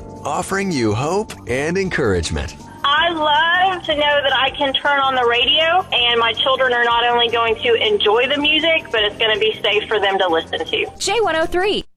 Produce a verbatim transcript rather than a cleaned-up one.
offering you hope and encouragement. I love to know that I can turn on the radio and my children are not only going to enjoy the music, but it's going to be safe for them to listen to. J one oh three.